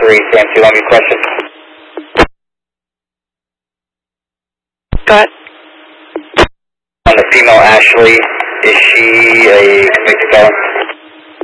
3, Sam 2, Longview, question. Go ahead. On the female Ashley, is she a convicted felon?